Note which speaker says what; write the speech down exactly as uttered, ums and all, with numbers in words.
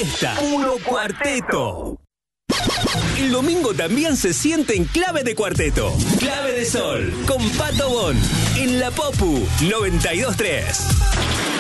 Speaker 1: fiesta. Puro cuarteto. El domingo también se siente en Clave de Cuarteto. Clave de Sol, con Pato Bon, en la Popu noventa y dos tres.